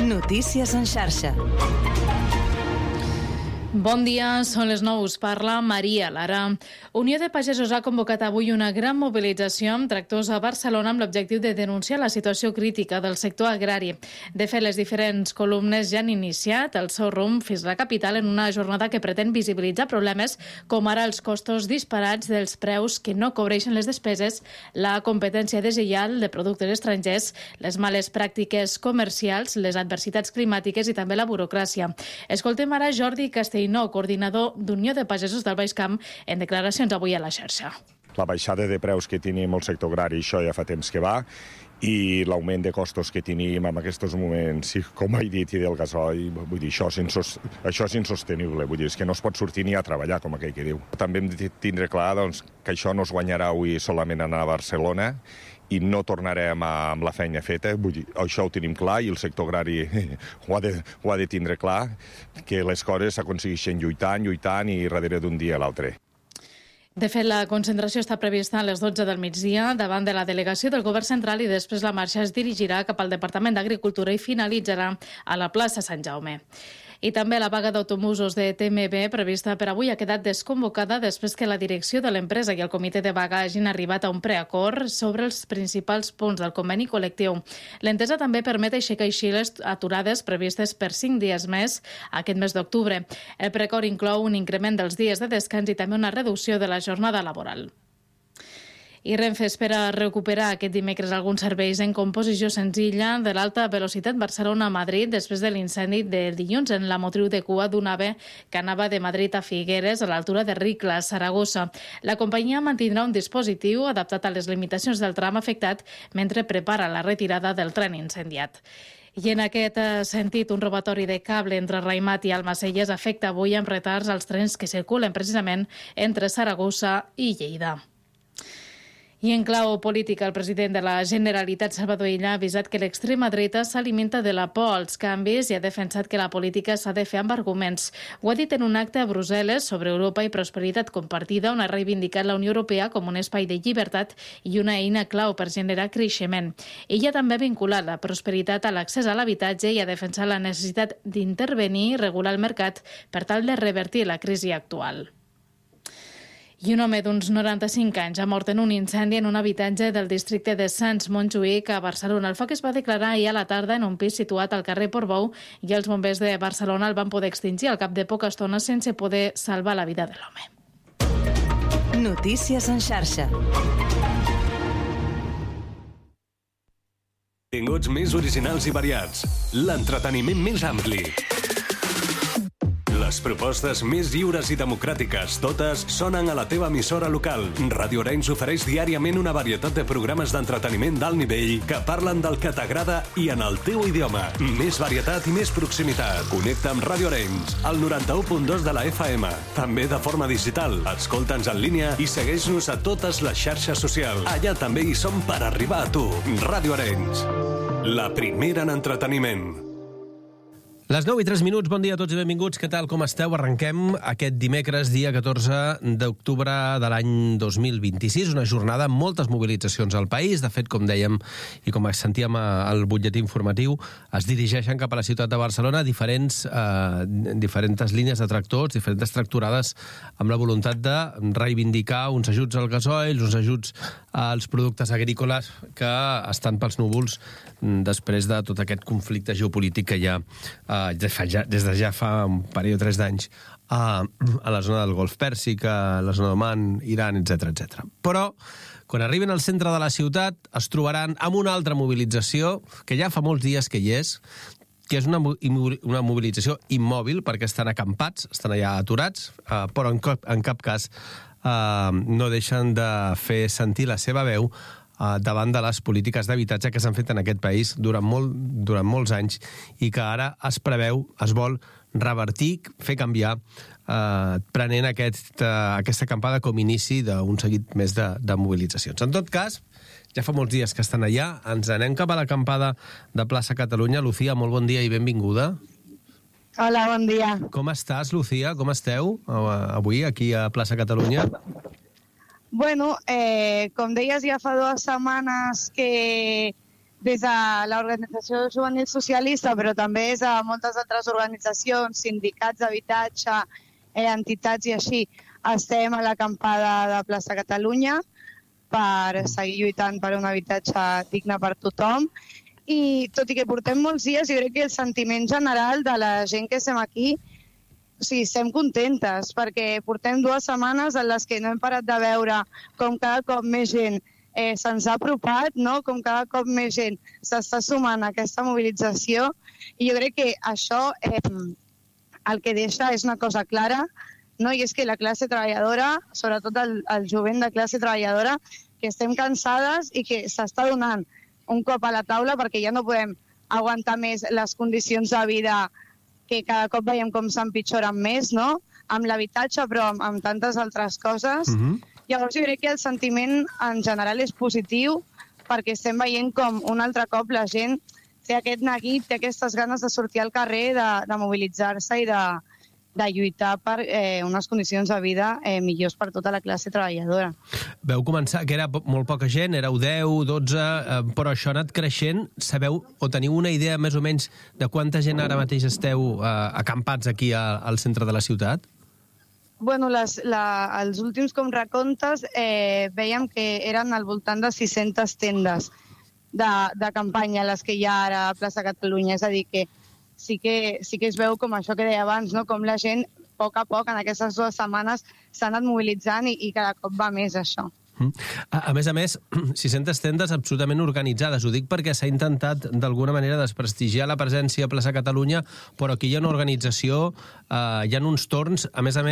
Notícies en xarxa. Bon dia, són les 9, us parla Maria Lara. Unió de Pagesos ha convocat avui una gran mobilització amb tractors a Barcelona amb l'objectiu de denunciar la situació crítica del sector agrari. De fet, les diferents columnes ja han iniciat el seu rumb fins a la capital en una jornada que pretén visibilitzar problemes com ara els costos disparats dels preus que no cobreixen les despeses, la competència deslleial de productes estrangers, les males pràctiques comercials, les adversitats climàtiques i també la burocràcia. Escoltem ara Jordi Castelló, coordinador d'Unió de Pagesos del Baix Camp, en declaracions avui a la xarxa. La baixada de preus que tenim al sector agrari, això ja fa temps que va, i l'augment de costos que tenim en aquests moments, com he dit, i del gasoil, vull dir, això és insostenible, vull dir, és que no es pot sortir ni a treballar, com aquell que diu. També hem de tindre clar doncs, que això no es guanyarà avui solament anar a Barcelona, i no tornarem amb la feina feta. Vull dir, això ho tenim clar i el sector agrari ho ha de tindre clar, que les coses s'aconsegueixen lluitant i darrere d'un dia a l'altre. De fet, la concentració està prevista a les 12 del migdia davant de la delegació del Govern Central i després la marxa es dirigirà cap al Departament d'Agricultura i finalitzarà a la plaça Sant Jaume. I també la vaga d'autobusos de TMB prevista per avui ha quedat desconvocada després que la direcció de l'empresa i el comitè de vaga hagin arribat a un preacord sobre els principals punts del conveni col·lectiu. L'entesa també permet aixecar així les aturades previstes per 5 dies més aquest mes d'octubre. El preacord inclou un increment dels dies de descans i també una reducció de la jornada laboral. I Renfe espera recuperar aquest dimecres alguns serveis en composició senzilla de l'alta velocitat Barcelona-Madrid després de l'incendi del dilluns en la motriu de cua d'un AVE que anava de Madrid a Figueres a l'altura de Ricla, Saragossa. La companyia mantindrà un dispositiu adaptat a les limitacions del tram afectat mentre prepara la retirada del tren incendiat. I en aquest sentit, un robatori de cable entre Raimat i Almacelles afecta avui amb retards als trens que circulen precisament entre Saragossa i Lleida. I en clau política, el president de la Generalitat, Salvador Illa, ha avisat que l'extrema dreta s'alimenta de la por als canvis i ha defensat que la política s'ha de fer amb arguments. Ho ha dit en un acte a Brussel·les sobre Europa i prosperitat compartida, on ha reivindicat la Unió Europea com un espai de llibertat i una eina clau per generar creixement. Ella també ha vinculat la prosperitat a l'accés a l'habitatge i ha defensat la necessitat d'intervenir i regular el mercat per tal de revertir la crisi actual. I un home d'uns 95 anys ha mort en un incendi en un habitatge del districte de Sants Montjuïc a Barcelona. El foc es va declarar ahir a la tarda en un pis situat al carrer Portbou i els bombers de Barcelona el van poder extingir al cap de poca estona sense poder salvar la vida de l'home. Notícies en xarxa. Continguts més originals i variats. L'entreteniment més ampli. Les propostes més lliures i democràtiques, totes sonen a la teva emissora local. Radio Arenys ofereix diàriament una varietat de programes d'entreteniment d'alt nivell que parlen del que t'agrada i en el teu idioma. Més varietat i més proximitat. Connecta amb Radio Arenys, al 91.2 de la FM. També de forma digital. Escolta'ns en línia i segueix-nos a totes les xarxes socials. Allà també hi som per arribar a tu. Radio Arenys, la primera en entreteniment. Les 9:03, bon dia a tots i benvinguts. Què tal, com esteu? Arrenquem aquest dimecres, dia 14 d'octubre de l'any 2026, una jornada amb moltes mobilitzacions al país. De fet, com dèiem i com sentíem al butlletí informatiu, es dirigeixen cap a la ciutat de Barcelona diferents línies de tractors, diferents tractorades amb la voluntat de reivindicar uns ajuts al gasoil, uns ajuts als productes agrícoles que estan pels núvols després de tot aquest conflicte geopolític que hi ha des de ja fa un període de 3 d'anys a la zona del Golf Pèrsic, a la zona d'Oman, Iran, etc. Però, quan arriben al centre de la ciutat, es trobaran amb una altra mobilització, que ja fa molts dies que hi és, que és una mobilització immòbil, perquè estan acampats, estan allà aturats, però en cap cas no deixen de fer sentir la seva veu davant de les polítiques d'habitatge que s'han fet en aquest país durant molts anys i que ara es preveu, es vol revertir, fer canviar, prenent aquesta acampada com inici d'un seguit més de mobilitzacions. En tot cas, ja fa molts dies que estan allà, ens anem cap a l'acampada de Plaça Catalunya. Lucía, molt bon dia i benvinguda. Hola, bon dia. Com estàs, Lucía? Com esteu avui aquí a Plaça Catalunya? Bueno, com deies, ja fa 2 setmanes que des de l'Organització Juvenil Socialista, però també des de moltes altres organitzacions, sindicats d'habitatge, entitats i així, estem a l'acampada de Plaça Catalunya per seguir lluitant per un habitatge digne per tothom. I tot i que portem molts dies, jo crec que el sentiment general de la gent que estem aquí, o sigui, estem contentes, perquè portem 2 setmanes en les que no hem parat de veure com cada cop més gent se'ns ha apropat, no? Com cada cop més gent s'està sumant a aquesta mobilització, i jo crec que això el que deixa és una cosa clara, no? I és que la classe treballadora, sobretot el jovent de classe treballadora, que estem cansades i que s'està donant un cop a la taula perquè ja no podem aguantar més les condicions de vida que cada cop veiem com s'empitjoren més, no? Amb l'habitatge, però amb tantes altres coses. Llavors jo crec que el sentiment en general és positiu perquè estem veient com un altre cop la gent té aquest neguit, té aquestes ganes de sortir al carrer, de mobilitzar-se i de lluitar per unes condicions de vida millors per tota la classe treballadora. Veu començar, que era molt poca gent, éreu 10, 12, però això ha anat creixent. Sabeu o teniu una idea més o menys de quanta gent ara mateix esteu acampats aquí al centre de la ciutat? Bueno, els últims com recomptes veiem que eren al voltant de 600 tendes de campanya les que hi ha ara a Plaça Catalunya. És a dir, que sí que es veu com això que deia abans, no? Com la gent, a poc, en aquestes 2 setmanes, s'ha anat mobilitzant i cada cop va més això. A més, 600 tendes absolutament organitzades. Ho dic perquè s'ha intentat d'alguna manera desprestigiar la presència a Plaça Catalunya, però aquí hi ha una organització, hi ha uns torns, a més,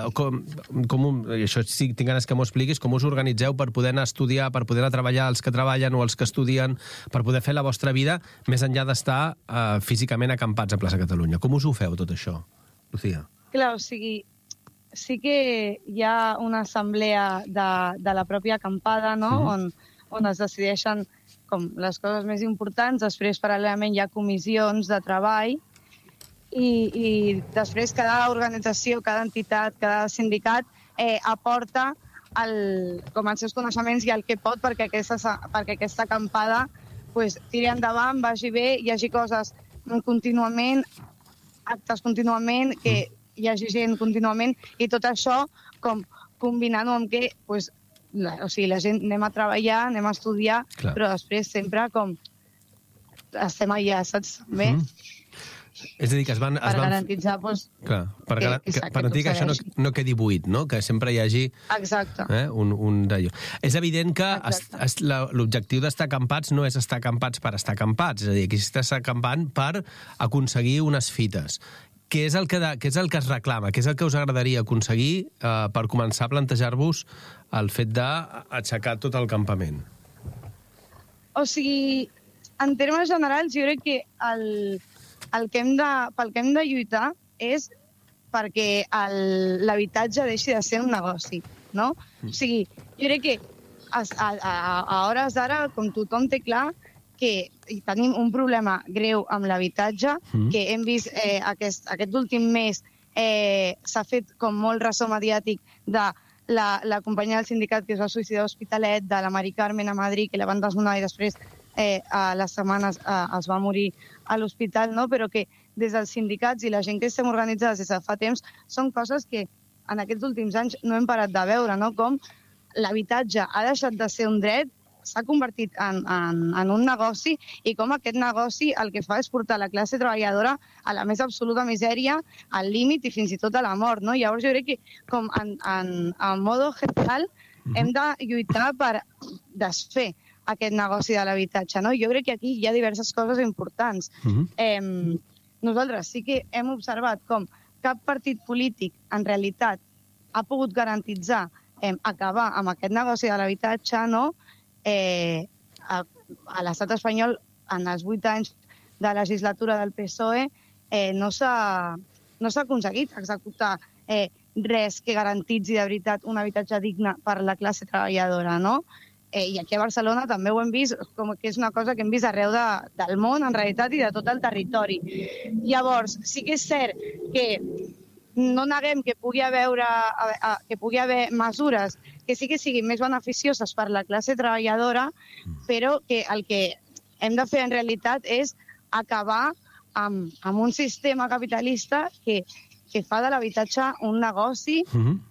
això sí, tinc ganes que m'ho expliquis, com us organitzeu per poder anar a estudiar, per poder anar a treballar els que treballen o els que estudien, per poder fer la vostra vida, més enllà d'estar físicament acampats a Plaça Catalunya. Com us ho feu, tot això, Lucía? Clar, o sigui, sí que hi ha una assemblea de la pròpia acampada, no? On es decideixen com les coses més importants. Després, paral·lelament, hi ha comissions de treball i després cada organització, cada entitat, cada sindicat aporta com els seus coneixements i el que pot perquè aquesta acampada tiri endavant, vagi bé, hi hagi coses contínuament, actes contínuament, que hi hagi gent contínuament, i tot això com combinant-ho amb que la gent anem a treballar, anem a estudiar, però després sempre com estem allà, saps? Bé? És a dir, que es van... Per garantitzar per garantir que això no quedi buit, no? Que sempre hi hagi un d'allò. És evident que l'objectiu d'estar acampats no és estar acampats per estar acampats, és a dir, que estàs acampant per aconseguir unes fites. Què és el que es reclama? Què és el que us agradaria aconseguir per començar a plantejar-vos el fet d'aixecar tot el campament? O sigui, en termes generals, jo crec que pel que hem de lluitar és perquè l'habitatge deixi de ser un negoci, no? O sigui, jo crec que a hores d'ara, com tothom té clar, que tenim un problema greu amb l'habitatge, que hem vist aquest últim mes s'ha fet com molt ressò mediàtic de la companya del sindicat que es va suïcidar a Hospitalet, de la Mari Carmen a Madrid, que la van desnonar i després a les setmanes es va morir a l'hospital, no? Però que des dels sindicats i la gent que estem organitzades des de fa temps són coses que en aquests últims anys no hem parat de veure, no? Com l'habitatge ha deixat de ser un dret, s'ha convertit en un negoci, i com aquest negoci el que fa és portar la classe treballadora a la més absoluta misèria, al límit i fins i tot a la mort, no? Llavors jo crec que com en modo general hem de lluitar per desfer aquest negoci de l'habitatge, no? Jo crec que aquí hi ha diverses coses importants. Nosaltres sí que hem observat com cap partit polític en realitat ha pogut garantitzar acabar amb aquest negoci de l'habitatge, no? A l'estat espanyol, en els 8 anys de legislatura del PSOE, no s'ha aconseguit executar res que garantitzi de veritat un habitatge digne per la classe treballadora, no? I aquí a Barcelona també ho hem vist, com que és una cosa que hem vist arreu del món, en realitat, i de tot el territori. Llavors, sí que és cert que no neguem que pugui haver mesures que sí que siguin més beneficioses per la classe treballadora, però que el que hem de fer en realitat és acabar amb un sistema capitalista que fa de l'habitatge un negoci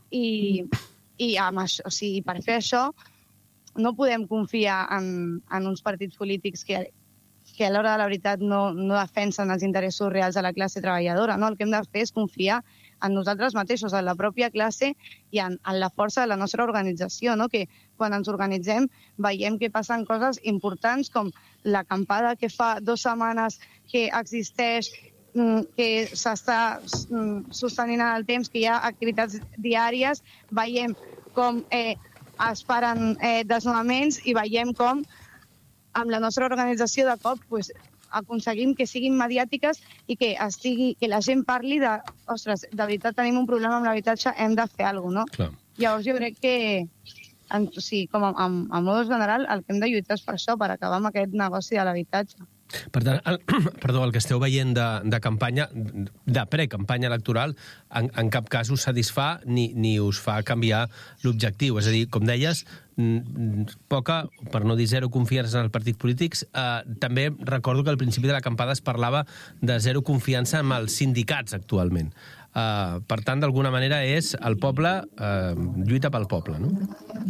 i amb això, o sigui, per fer això no podem confiar en uns partits polítics que a l'hora de la veritat no defensen els interessos reals de la classe treballadora. No? El que hem de fer és confiar en nosaltres mateixos, en la pròpia classe i en la força de la nostra organització, no? Que quan ens organitzem veiem que passen coses importants com l'acampada que fa 2 setmanes que existeix, que s'està sostenint en el temps, que hi ha activitats diàries, veiem com es paren desnonaments i veiem com amb la nostra organització de cop aconseguim que siguin mediàtiques i que la gent parli de, ostres, de veritat tenim un problema amb l'habitatge, hem de fer alguna cosa, no? Clar. Llavors jo crec que, com a modo general, el que hem de lluitar és per això, per acabar amb aquest negoci de l'habitatge. Per tant, el que esteu veient de campanya, de precampanya electoral, en cap cas us satisfà ni us fa canviar l'objectiu. És a dir, com deies, poca, per no dir zero, confiança en els partits polítics. També recordo que al principi de l'acampada es parlava de zero confiança amb els sindicats actualment. Per tant, d'alguna manera és el poble, lluita pel poble, no?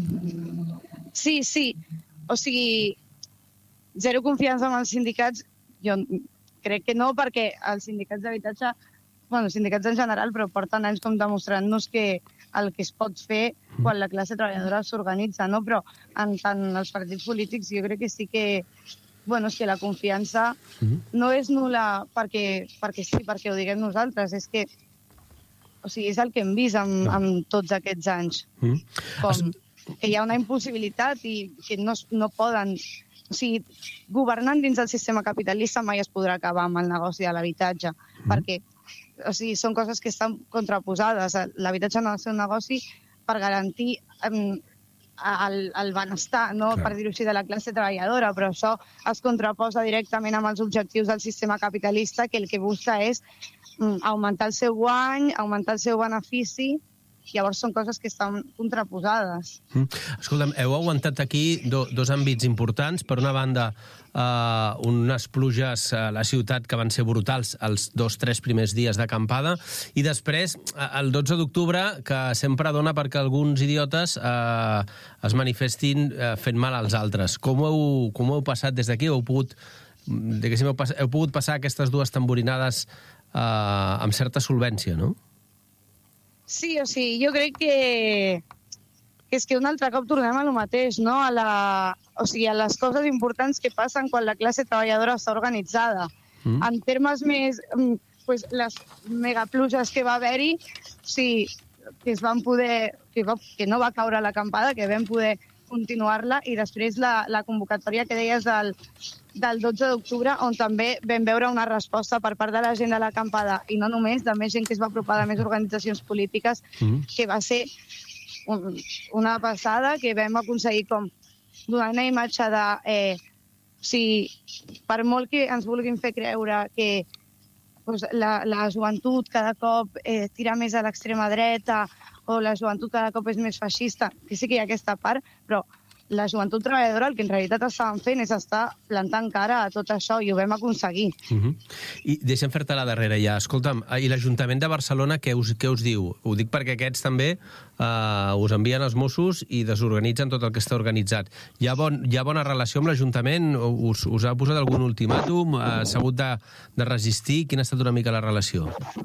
Sí. O sigui, zero confiança amb els sindicats, jo crec que no, perquè els sindicats d'habitatge, sindicats en general, però porten anys com demostrant-nos que el que es pot fer quan la classe treballadora s'organitza, no? Però en tant els partits polítics jo crec que sí que, és que la confiança no és nul·la perquè sí, perquè ho diguem nosaltres, és que, és el que hem vist amb tots aquests anys. Com que hi ha una impossibilitat i que no poden... O sigui, governant dins del sistema capitalista mai es podrà acabar amb el negoci de l'habitatge, perquè són coses que estan contraposades. L'habitatge no ha de ser un negoci per garantir el benestar, no? Per dir-ho així, de la classe treballadora, però això es contraposa directament amb els objectius del sistema capitalista, que el que busca és augmentar el seu guany, augmentar el seu benefici. Llavors són coses que estan contraposades. Escolta'm, heu aguantat aquí dos àmbits importants. Per una banda, unes pluges a la ciutat que van ser brutals els 2-3 primers dies d'acampada, i després, el 12 d'octubre, que sempre dona perquè alguns idiotes es manifestin fent mal als altres. Com ho heu passat des d'aquí? Heu pogut passar aquestes dues tamborinades amb certa solvència, no? Sí, jo crec que és que un altre cop tornem a lo mateix, no? A les coses importants que passen quan la classe treballadora està organitzada. En termes més, les megapluges que va haver-hi, sí, que es van poder, que no va caure l'acampada, que vam poder continuar-la, i després la convocatòria que deies del 12 d'octubre, on també vam veure una resposta per part de la gent de l'acampada, i no només, de més gent que es va apropar de més organitzacions polítiques, que va ser una passada, que vam aconseguir com donar una imatge de... per molt que ens vulguin fer creure que la joventut cada cop tira més a l'extrema dreta, o la joventut cada cop és més feixista, que sí que hi ha aquesta part, però la joventut treballadora el que en realitat estàvem fent és estar plantant cara a tot això, i ho vam aconseguir. I deixa'm fer-te la darrera ja. Escolta'm, i l'Ajuntament de Barcelona què us diu? Ho dic perquè aquests també us envien els Mossos i desorganitzen tot el que està organitzat. Hi ha bona relació amb l'Ajuntament? Us ha posat algun ultimàtum? S'ha hagut de resistir? Quina ha estat una mica la relació?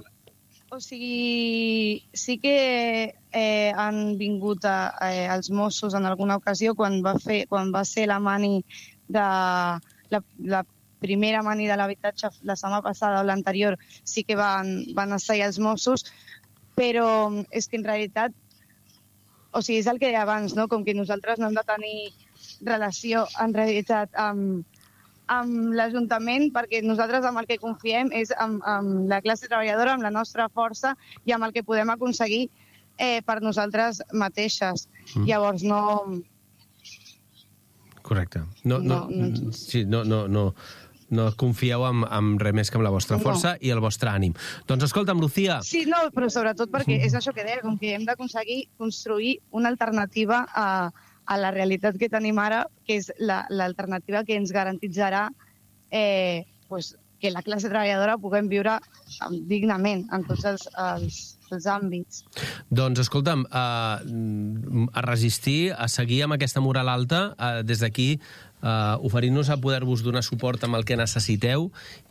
Sí que han vingut els Mossos en alguna ocasió quan va ser la mani de la primera mani de l'habitatge la setmana passada o l'anterior, sí que van estar els Mossos, però és que en realitat, és el que deia abans, no? Com que nosaltres no hem de tenir relació en realitat amb l'Ajuntament, perquè nosaltres amb el que confiem és amb la classe treballadora, amb la nostra força i amb el que podem aconseguir per nosaltres mateixes. Llavors no... Correcte. No confieu en res més que amb la vostra força i el vostre ànim. Doncs escolta'm, Lucía... Sí, no, però sobretot perquè és això que deia, com que hem d'aconseguir construir una alternativa a la realitat que tenim ara, que és l'alternativa que ens garantitzarà que la classe treballadora puguem viure dignament en tots els àmbits. Doncs, escolta'm, a resistir, a seguir amb aquesta moral alta, des d'aquí oferint-nos a poder-vos donar suport amb el que necessiteu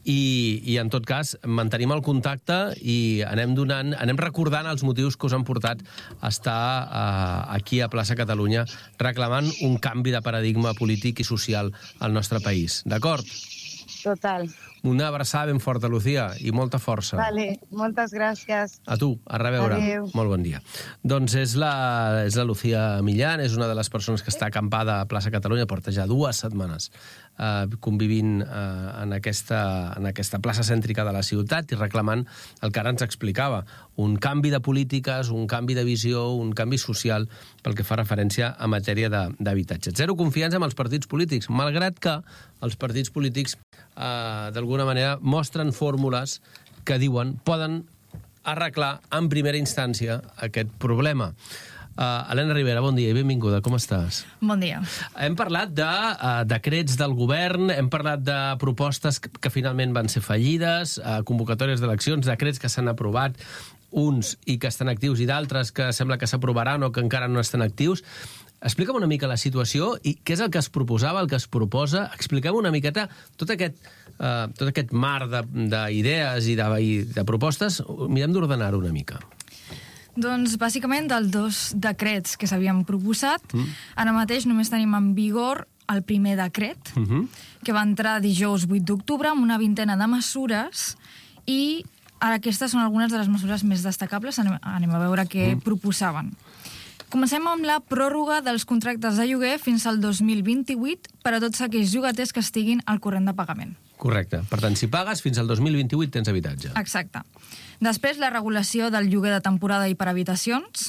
i en tot cas, mantenim el contacte i anem recordant els motius que us han portat a estar aquí a Plaça Catalunya reclamant un canvi de paradigma polític i social al nostre país. D'acord? Total. Una abraçada ben forta, Lucía, i molta força. Vale, moltes gràcies. A tu, a reveure. Adéu. Molt bon dia. Doncs és la Lucía Millán, és una de les persones que està acampada a Plaça Catalunya, porta ja 2 setmanes convivint en aquesta plaça cèntrica de la ciutat i reclamant el que ara ens explicava, un canvi de polítiques, un canvi de visió, un canvi social pel que fa referència a matèria d'habitatge. Zero confiança en els partits polítics, malgrat que els partits polítics d'alguna manera mostren fórmules que diuen poden arreglar en primera instància aquest problema. Helena Rivera, bon dia i benvinguda, com estàs? Bon dia. Hem parlat de decrets del govern, hem parlat de propostes que finalment van ser fallides, convocatòries d'eleccions, decrets que s'han aprovat, uns i que estan actius i d'altres que sembla que s'aprovaran o que encara no estan actius. Explica'm una mica la situació i què és el que es proposava, el que es proposa. Expliquem una miqueta tot aquest mar d'idees i de propostes. Mirem d'ordenar-ho una mica. Doncs, bàsicament, dels 2 decrets que s'havien proposat, ara mateix només tenim en vigor el primer decret, que va entrar dijous 8 d'octubre amb una vintena de mesures i ara aquestes són algunes de les mesures més destacables. Anem a veure què proposaven. Comencem amb la pròrroga dels contractes de lloguer fins al 2028 per a tots aquells llogaters que estiguin al corrent de pagament. Correcte. Per tant, si pagues, fins al 2028 tens habitatge. Exacte. Després, la regulació del lloguer de temporada i per habitacions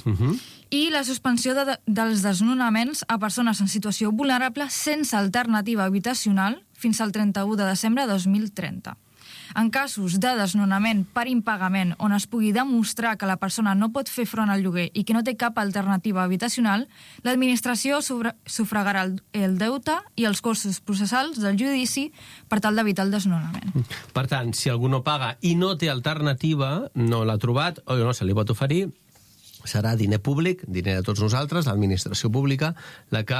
i la suspensió dels desnonaments a persones en situació vulnerable sense alternativa habitacional fins al 31 de desembre de 2030. En casos de desnonament per impagament on es pugui demostrar que la persona no pot fer front al lloguer i que no té cap alternativa habitacional, l'administració sufragarà el deute i els costos processals del judici per tal d'evitar el desnonament. Per tant, si algú no paga i no té alternativa, no l'ha trobat o no se li pot oferir, serà diner públic, diner de tots nosaltres, l'administració pública, la que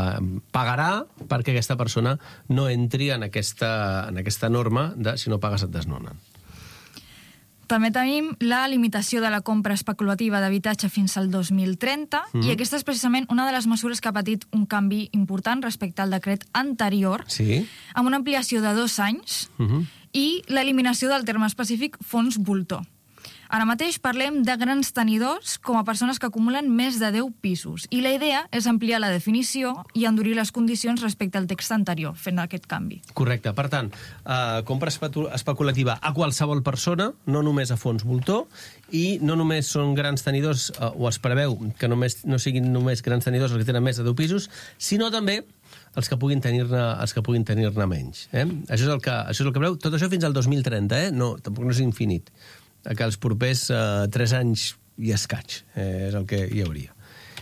pagarà perquè aquesta persona no entri en aquesta norma de si no pagues et desnonen. També tenim la limitació de la compra especulativa d'habitatge fins al 2030 i aquesta és precisament una de les mesures que ha patit un canvi important respecte al decret anterior, amb una ampliació de 2 anys i l'eliminació del terme específic fons voltor. Ara mateix parlem de grans tenidors com a persones que acumulen més de 10 pisos i la idea és ampliar la definició i endurir les condicions respecte al text anterior, fent aquest canvi. Correcte. Per tant, compra especulativa a qualsevol persona, no només a fons voltor, i no només són grans tenidors, o es preveu que no siguin només grans tenidors els que tenen més de 10 pisos, sinó també els que puguin tenir-ne menys. Això és el que preveu. Tot això fins al 2030, no, tampoc no és infinit. Que els propers 3 anys i escaig és el que hi hauria.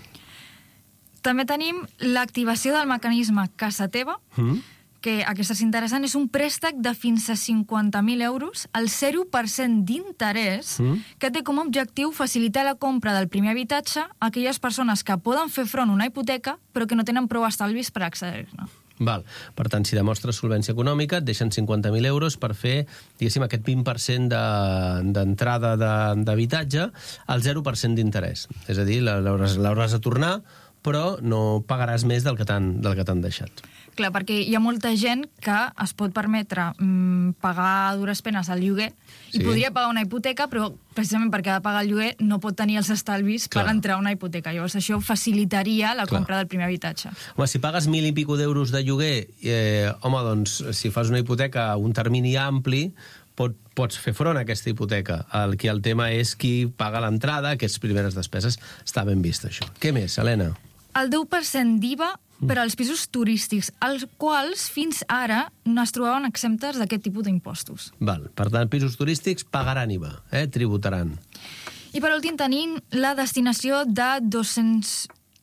També tenim l'activació del mecanisme Casa Teva, que aquesta és interessant, és un préstec de fins a 50.000 euros al 0% d'interès que té com a objectiu facilitar la compra del primer habitatge a aquelles persones que poden fer front a una hipoteca però que no tenen prou estalvis per accedir-ne. Val. Per tant, si demostres solvència econòmica, et deixen 50.000 euros per fer, diguéssim, aquest 20% d'entrada d'habitatge al 0% d'interès. És a dir, l'hauràs de tornar, però no pagaràs més del que t'han deixat. Clar, perquè hi ha molta gent que es pot permetre pagar a dures penes el lloguer i podria pagar una hipoteca, però precisament perquè ha de pagar el lloguer no pot tenir els estalvis per entrar a una hipoteca. Llavors això facilitaria la compra del primer habitatge. Home, si pagues 1.000 i pico d'euros de lloguer, doncs si fas una hipoteca a un termini ampli, pots fer front a aquesta hipoteca. El tema és qui paga l'entrada, aquestes primeres despeses. Està ben vist, això. Què més, Helena? El 10% d'IVA per als pisos turístics, els quals fins ara no es trobaven exemptes d'aquest tipus d'impostos. Val. Per tant, pisos turístics pagaran IVA, tributaran. I per últim tenim la destinació de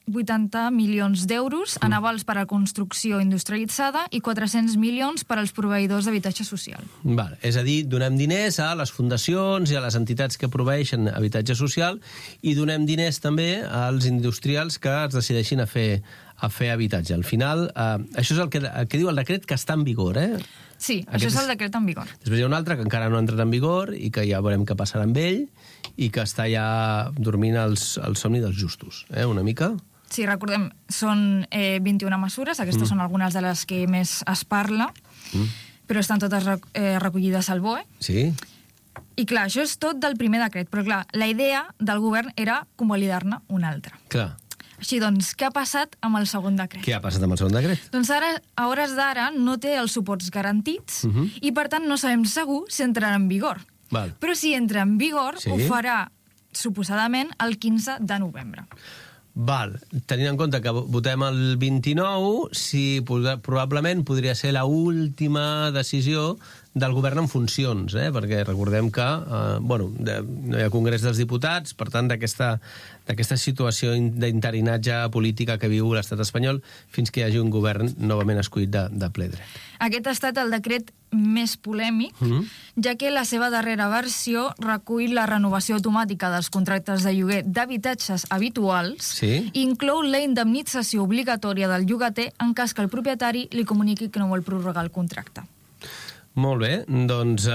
80 milions d'euros en avals per a construcció industrialitzada i 400 milions per als proveïdors d'habitatge social. Val. És a dir, donem diners a les fundacions i a les entitats que proveeixen habitatge social i donem diners també als industrials que es decideixin a fer habitatge. Al final, això és el que diu el decret que està en vigor, eh? Sí, això és el decret en vigor. Després hi ha un altre que encara no ha entrat en vigor i que ja veurem què passarà amb ell i que està ja dormint el somni dels justos, una mica. Sí, recordem, són 21 mesures, aquestes són algunes de les que més es parla, però estan totes recollides al BOE. Sí. I clar, això és tot del primer decret, però clar, la idea del govern era convalidar-ne un altre. Clar. Així doncs, què ha passat amb el segon decret? Què ha passat amb el segon decret? Doncs ara, a hores d'ara, no té els suports garantits i, per tant, no sabem segur si entrarà en vigor. Val. Però si entra en vigor, Sí. ho farà, suposadament, el 15 de novembre. Val. Tenint en compte que votem el 29, si probablement podria ser l'última decisió del govern en funcions, perquè recordem que no hi ha Congrés dels Diputats, per tant, d'aquesta situació d'interinatge política que viu l'estat espanyol fins que hi hagi un govern novament escollit de ple dret. Aquest ha estat el decret més polèmic, ja que la seva darrera versió recull la renovació automàtica dels contractes de lloguer d'habitatges habituals i inclou la indemnització obligatòria del llogater en cas que el propietari li comuniqui que no vol prorrogar el contracte. Molt bé, doncs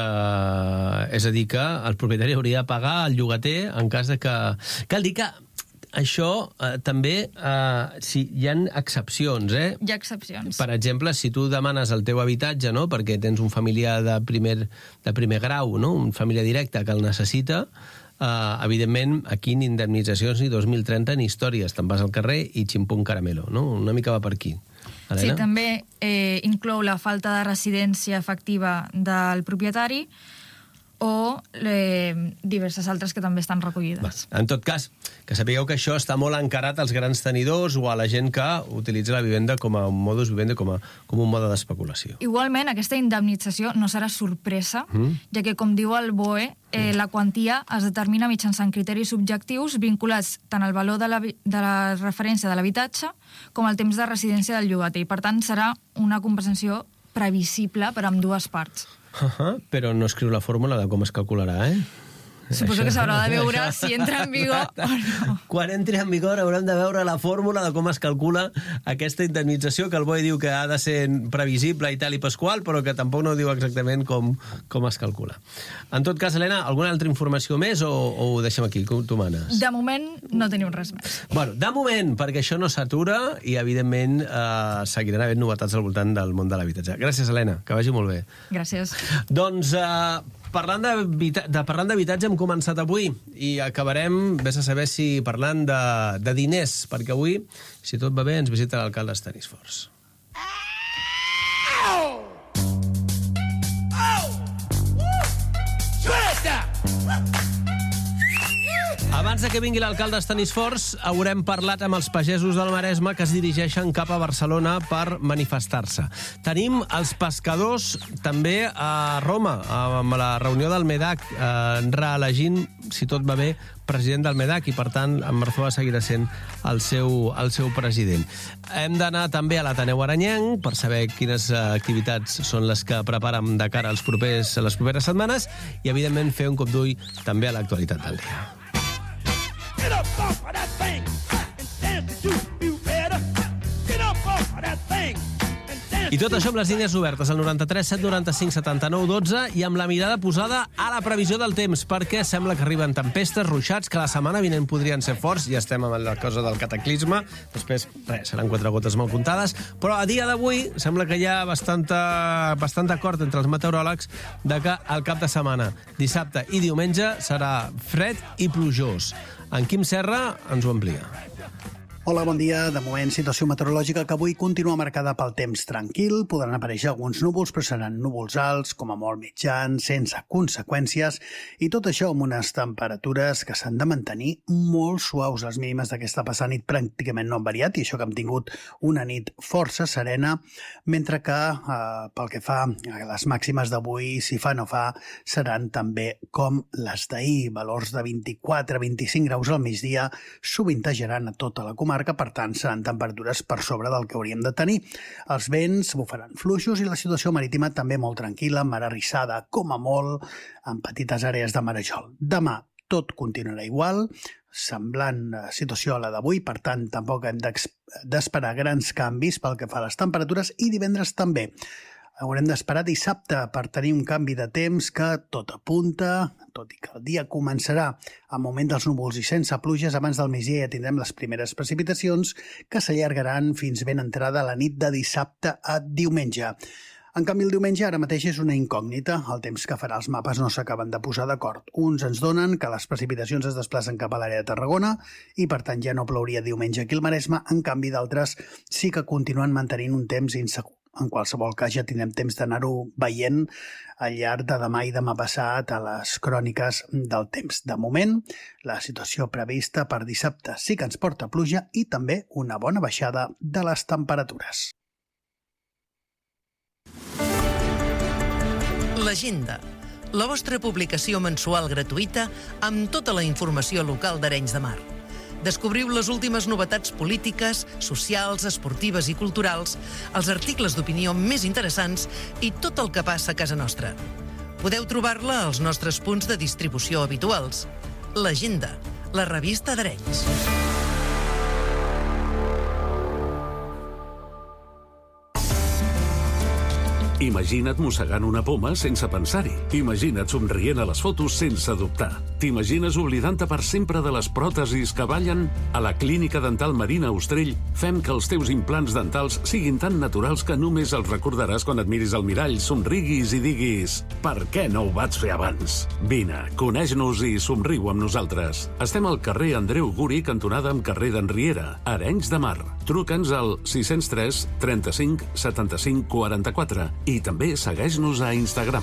és a dir que el propietari hauria de pagar el llogater en cas de que... Cal dir que això també hi ha excepcions, Hi ha excepcions. Per exemple, si tu demanes el teu habitatge, no?, perquè tens un familiar de primer grau, no?, un familiar directe que el necessita, evidentment, aquí ni indemnitzacions ni 2030 ni històries. Te'n vas al carrer i ximpum caramelo, no? Una mica va per aquí. Helena? Sí, també inclou la falta de residència efectiva del propietari o diverses altres que també estan recollides. En tot cas, que sapigueu que això està molt encarat als grans tenidors o a la gent que utilitza la vivenda com a un modus vivendi, com un mode d'especulació. Igualment, aquesta indemnització no serà sorpresa, ja que, com diu el BOE, la quantia es determina mitjançant criteris subjectius vinculats tant al valor de la referència de l'habitatge com al temps de residència del llogater. I, per tant, serà una compensació previsible per a ambdues parts. Però no escriu la fórmula de com es calcularà, Suposo que s'haurà de veure si entra en vigor o no. Quan entri en vigor haurem de veure la fórmula de com es calcula aquesta indemnització, que el BOE diu que ha de ser previsible i tal i pasqual, però que tampoc no diu exactament com es calcula. En tot cas, Helena, alguna altra informació més o ho deixem aquí? Tu manes? De moment no tenim res més. Bueno, de moment, perquè això no s'atura i, evidentment, seguiran havent novetats al voltant del món de l'habitatge. Gràcies, Helena, que vagi molt bé. Gràcies. Doncs, parlant d'habitatge hem començat avui i acabarem, vés a saber si parlant de diners, perquè avui, si tot va bé, ens visita l'alcalde Stanisforç. Abans que vingui l'alcalde Stanisforç, haurem parlat amb els pagesos del Maresme que es dirigeixen cap a Barcelona per manifestar-se. Tenim els pescadors també a Roma, amb la reunió del MEDAC, reelegint, si tot va bé, president del MEDAC, i per tant en Marzoa seguirà sent el seu president. Hem d'anar també a l'Ateneu Aranyenc per saber quines activitats són les que preparen de cara a les properes setmanes i, evidentment, fer un cop d'ull també a l'actualitat del dia. Get up off of that thing and dance to you better. Get up off of that thing. I tot això amb les línies obertes al 93 795 79 12 i amb la mirada posada a la previsió del temps, perquè sembla que arriben tempestes, ruixats, que la setmana vinent podrien ser forts, ja estem amb la cosa del cataclisme, després, seran 4 gotes molt comptades, però a dia d'avui sembla que hi ha bastant acord entre els meteoròlegs de que el cap de setmana, dissabte i diumenge, serà fred i plujós. En Quim Serra ens ho amplia. Hola, bon dia. De moment, situació meteorològica que avui continua marcada pel temps tranquil. Podran aparèixer alguns núvols, però seran núvols alts, com a molt mitjans, sense conseqüències, i tot això amb unes temperatures que s'han de mantenir molt suaus. Les mínimes d'aquesta passada nit pràcticament no han variat, i això que hem tingut una nit força serena, mentre que pel que fa a les màximes d'avui, si fa no fa, seran també com les d'ahir, valors de 24-25 graus al migdia, sovintejaran a tota la comarca comarca, per tant, seran temperatures per sobre del que hauríem de tenir. Els vents bufaran fluixos i la situació marítima també molt tranquil·la, mar arrissada, com a molt, en petites àrees de marejol. Demà tot continuarà igual, semblant situació a la d'avui, per tant, tampoc hem d'esperar grans canvis pel que fa a les temperatures, i divendres també. Haurem d'esperar dissabte per tenir un canvi de temps que tot apunta, tot i que el dia començarà amb moment dels núvols i sense pluges, abans del migdia ja tindrem les primeres precipitacions que s'allargaran fins ben entrada la nit de dissabte a diumenge. En canvi, el diumenge ara mateix és una incògnita. El temps que farà els mapes no s'acaben de posar d'acord. Uns ens donen que les precipitacions es desplacen cap a l'àrea de Tarragona i, per tant, ja no plouria diumenge aquí al Maresme. En canvi, d'altres sí que continuen mantenint un temps insegur. En qualsevol cas, ja tindrem temps d'anar-ho veient al llarg de demà i demà passat a les cròniques del temps. De moment, la situació prevista per dissabte sí que ens porta pluja i també una bona baixada de les temperatures. L'Agenda, la vostra publicació mensual gratuïta amb tota la informació local d'Arenys de Mar. Descobriu les últimes novetats polítiques, socials, esportives i culturals, els articles d'opinió més interessants i tot el que passa a casa nostra. Podeu trobar-la als nostres punts de distribució habituals. L'Agenda, la revista d'Arenys. Imagina't mossegant una poma sense pensar-hi. Imagina't somrient a les fotos sense dubtar. T'imagines oblidant-te per sempre de les pròtesis que ballen? A la Clínica Dental Marina Ostrell fem que els teus implants dentals siguin tan naturals que només els recordaràs quan et miris al mirall, somriguis i diguis «Per què no ho vaig fer abans?» Vine, coneix-nos i somriu amb nosaltres. Estem al carrer Andreu Guri, cantonada amb carrer d'Enriera, Arenys de Mar. Truca'ns al 603 35 75 44 i també segueix-nos a Instagram.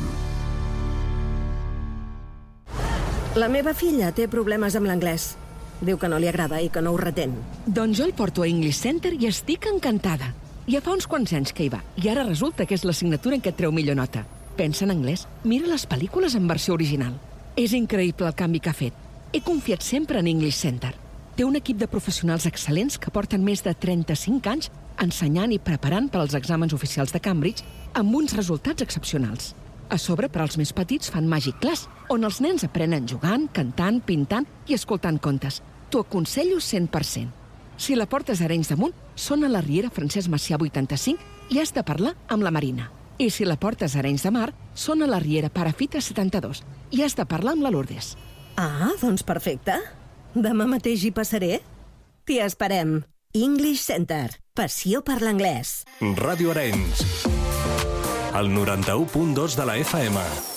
La meva filla té problemes amb l'anglès. Diu que no li agrada i que no ho retén. Doncs jo el porto a English Center i estic encantada. Ja fa uns quants anys que hi va i ara resulta que és l'assignatura en què et treu millor nota. Pensa en anglès, mira les pel·lícules en versió original. És increïble el canvi que ha fet. He confiat sempre en English Center. Té un equip de professionals excel·lents que porten més de 35 anys ensenyant i preparant per als exàmens oficials de Cambridge amb uns resultats excepcionals. A sobre, per als més petits, fan Magic Class, on els nens aprenen jugant, cantant, pintant i escoltant contes. T'ho aconsello 100%. Si la portes a Arenys de Munt, són a la Riera Francesc Macià 85 i has de parlar amb la Marina. I si la portes a Arenys de Mar, són a la Riera Parafita 72 i has de parlar amb la Lourdes. Ah, doncs perfecte. Demà mateix hi passaré. T'hi esperem. English Center. Passió per l'anglès. Ràdio Arenys. El 91.2 de la FM.